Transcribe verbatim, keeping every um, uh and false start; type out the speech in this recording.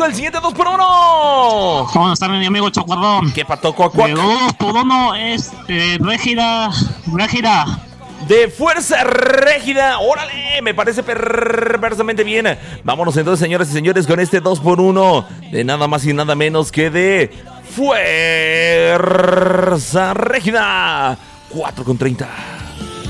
con el siguiente dos por uno. ¿Cómo está mi amigo Chocuardón? ¿Qué pato, cuacuac? De dos por uno es eh, Régida, Régida. De Fuerza Régida. ¡Órale! Me parece perversamente bien. Vámonos entonces, señoras y señores, con este dos por uno. De nada más y nada menos que de Fuerza Régida. cuatro con treinta.